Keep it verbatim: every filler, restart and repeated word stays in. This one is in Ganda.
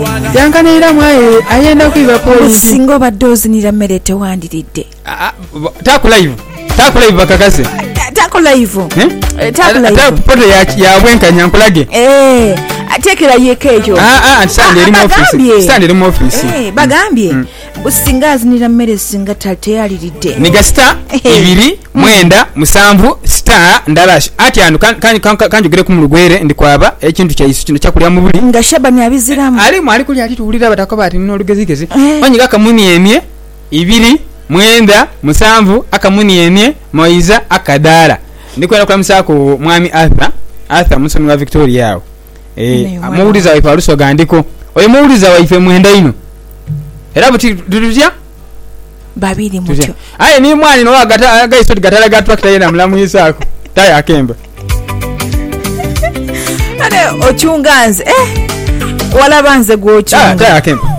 yankanira mwaye ayenda kuiba polisi singo baddozi nira mmere tewandiridde taku live taku live bakakase taku live eh taku live poto ya ya bwenka nyankulage eh atekera yekejo ah ah sande eri mu office sande eri mu office eh bagambye busingazi nira mmere singa tate yaliridde ni gasta ibiri mwenda musanvu star ndalash ati anu kan kanjugire ku mulugwere ndi kwaba ekintu kya isu kino kyakulya mu buli nga shabani abiziramu ali mwali kuli ati tuulira batakoba ati no lugezigeze wanyiga kamuni emye ibiri mwenda musanvu akamuni emye moiza akadara ndikwenda kwa msako mwami Arthur Arthur musomi wa Victoria yao eh amuuliza wife aluso gandiko oyo muuliza wife mwenda ino era buti duduzya babiri mutyo aye ni mwani no agata gaiso gatala gatwa kitayena mulamu yisako taya akemba ane ochunganze eh wala banze go ochunga taya akemba